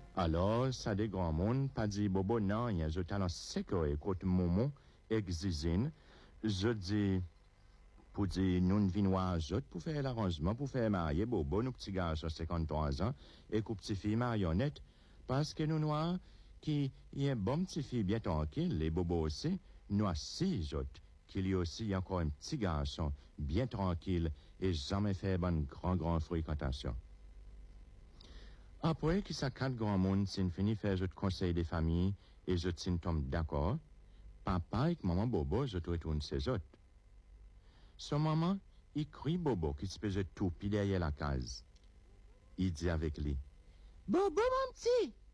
Alors, ça des grands monde, pas dit bobo, non, il y a un talent sécuré, côté momo, exisine, je dis, pour dire, nous ne venons à pour faire l'arrangement, pour faire marier bobo, nous petits garçons 53 ans, et que petite fille marionnette, parce que nous noirs, qui y a un bon petit fille bien tranquille, les bobos aussi, nous à 6 autres, qu'il y a aussi encore un petit garçon bien tranquille et jamais fait bonne grande fréquentation. Après que ça 4 grands monde s'est fini faire le conseil des familles et je tombe d'accord, papa et maman bobo je retourne ses autres. Son maman, il crie bobo qui se faisait tout pis derrière la case. Il dit avec lui, Bobo mon petit,